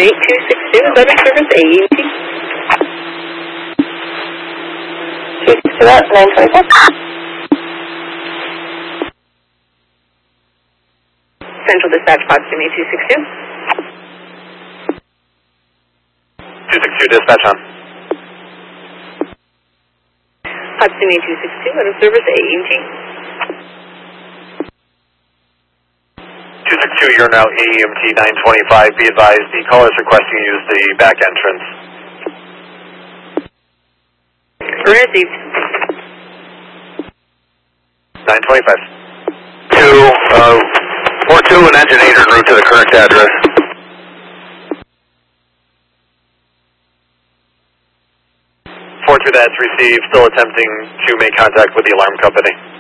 8262, is that a service AEMT? 262 out, 925. Central Dispatch, Potsdam 262. 262 dispatch on. Potsdam 262, out of service AEMT. 262, you're now AEMT 925. Be advised, the caller is requesting you use the back entrance. Received. 925. 42 and engine 8 en route to the correct address. 42, that's received. Still attempting to make contact with the alarm company.